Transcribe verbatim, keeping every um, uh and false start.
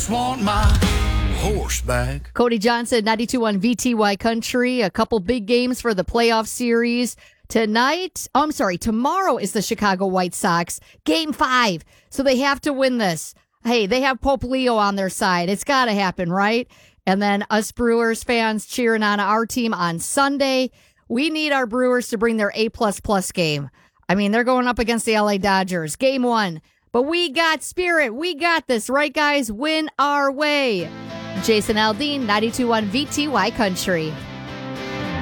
just want my horse back. Cody Johnson, ninety-two point one V T Y Country. A couple big games for the playoff series. Tonight, oh, I'm sorry, tomorrow is the Chicago White Sox. Game five. So they have to win this. Hey, they have Pope Leo on their side. It's got to happen, right? And then us Brewers fans cheering on our team on Sunday. We need our Brewers to bring their A-plus plus game. I mean, they're going up against the L A Dodgers. Game one. But we got spirit. We got this, right, guys? Win our way. Jason Aldean, ninety-two point one V T Y Country.